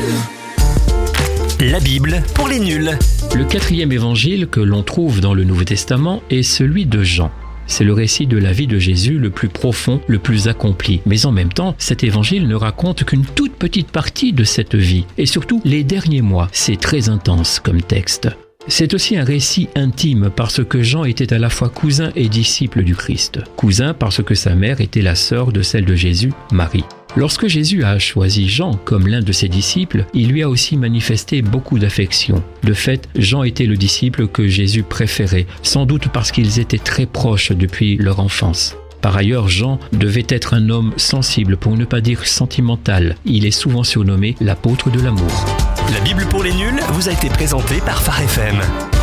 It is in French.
La Bible pour les nuls. Le quatrième évangile que l'on trouve dans le Nouveau Testament est celui de Jean. C'est le récit de la vie de Jésus le plus profond, le plus accompli. Mais en même temps, cet évangile ne raconte qu'une toute petite partie de cette vie. Et surtout, les derniers mois, c'est très intense comme texte. C'est aussi un récit intime parce que Jean était à la fois cousin et disciple du Christ. Cousin parce que sa mère était la sœur de celle de Jésus, Marie. Lorsque Jésus a choisi Jean comme l'un de ses disciples, il lui a aussi manifesté beaucoup d'affection. De fait, Jean était le disciple que Jésus préférait, sans doute parce qu'ils étaient très proches depuis leur enfance. Par ailleurs, Jean devait être un homme sensible, pour ne pas dire sentimental. Il est souvent surnommé l'apôtre de l'amour. La Bible pour les nuls vous a été présentée par Phare FM.